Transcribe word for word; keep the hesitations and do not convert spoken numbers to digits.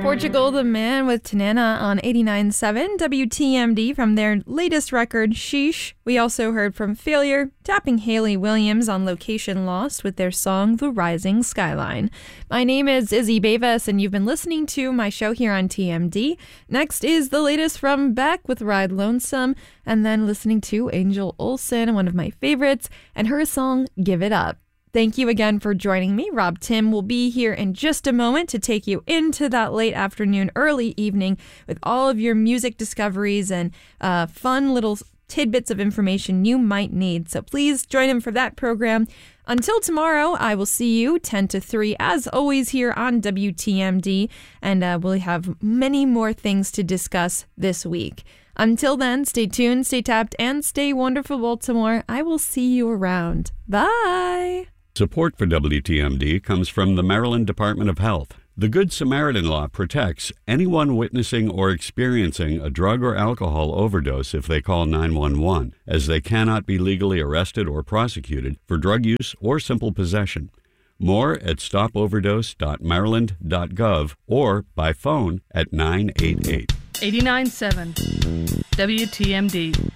Portugal the Man with Tanana on eighty-nine point seven W T M D from their latest record, Sheesh. We also heard from Failure, tapping Hayley Williams on Location Lost with their song The Rising Skyline. My name is Izzy Bevis, and you've been listening to my show here on T M D. Next is the latest from Beck with Ride Lonesome, and then listening to Angel Olsen, one of my favorites, and her song Give It Up. Thank you again for joining me. Rob Tim will be here in just a moment to take you into that late afternoon, early evening with all of your music discoveries and uh, fun little tidbits of information you might need. So please join him for that program. Until tomorrow, I will see you ten to three, as always, here on W T M D, and uh, we'll have many more things to discuss this week. Until then, stay tuned, stay tapped, and stay wonderful, Baltimore. I will see you around. Bye! Support for W T M D comes from the Maryland Department of Health. The Good Samaritan Law protects anyone witnessing or experiencing a drug or alcohol overdose if they call nine one one, as they cannot be legally arrested or prosecuted for drug use or simple possession. More at stop overdose dot maryland dot gov or by phone at nine eight eight. eighty-nine point seven W T M D.